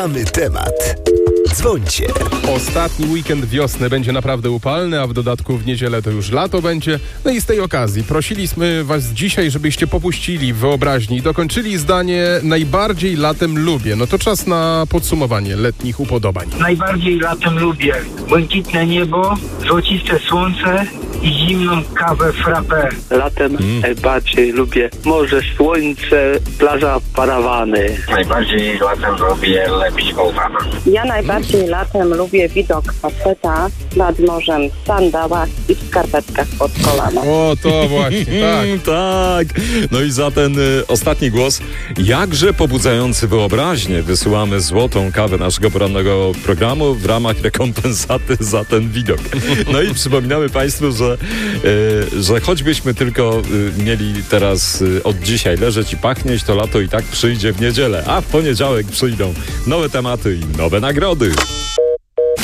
Mamy temat. Dzwońcie. Ostatni weekend wiosny będzie naprawdę upalny, a w dodatku w niedzielę to już lato będzie. No i z tej okazji prosiliśmy was dzisiaj, żebyście popuścili w wyobraźni i dokończyli zdanie najbardziej latem lubię. No to czas na podsumowanie letnich upodobań. Najbardziej latem lubię błękitne niebo, złociste słońce i zimną kawę frappé. Latem najbardziej lubię morze, słońce, plaża, parawany. Najbardziej latem lubię lepić bałwana. Ja najbardziej latem lubię widok faceta nad morzem w sandałach i w skarpetkach pod kolana. O, to właśnie, tak. Tak. No i za ten ostatni głos, jakże pobudzający wyobraźnię, wysyłamy złotą kawę naszego porannego programu w ramach rekompensaty za ten widok. No i przypominamy Państwu, że choćbyśmy tylko mieli teraz od dzisiaj leżeć i pachnieć, to lato i tak przyjdzie w niedzielę, a w poniedziałek przyjdą nowe tematy i nowe nagrody.